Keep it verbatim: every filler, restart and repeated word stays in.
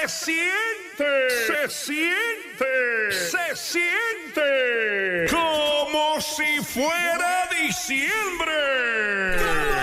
Se siente, se siente, se siente como si fuera diciembre.